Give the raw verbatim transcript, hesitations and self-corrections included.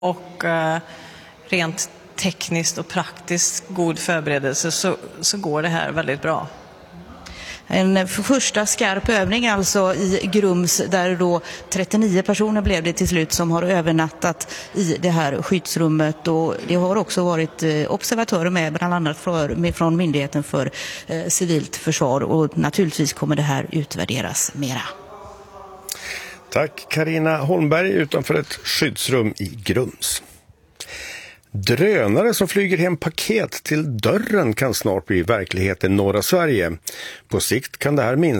och eh, rent tekniskt och praktiskt god förberedelse så, så går det här väldigt bra. En första skarp övning alltså i Grums, där då trettionio personer blev det till slut som har övernattat i det här skyddsrummet, och det har också varit observatörer med, bland annat för, från Myndigheten för eh, civilt försvar, och naturligtvis kommer det här utvärderas mera. Tack Carina Holmberg utanför ett skyddsrum i Grums. Drönare som flyger hem paket till dörren kan snart bli verklighet i norra Sverige. På sikt kan det här minska